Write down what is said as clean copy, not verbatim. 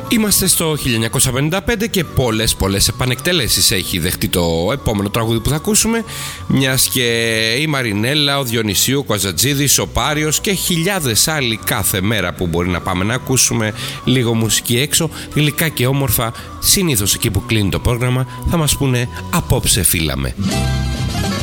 Είμαστε στο 1955 και πολλές επανεκτέλεσεις έχει δεχτεί το επόμενο τραγούδι που θα ακούσουμε, μιας και η Μαρινέλα, ο Διονυσίου, ο Καζατζίδης, ο Πάριος και χιλιάδες άλλοι κάθε μέρα που μπορεί να πάμε να ακούσουμε λίγο μουσική έξω, γλυκά και όμορφα, συνήθως εκεί που κλείνει το πρόγραμμα θα μας πούνε απόψε φύλαμε.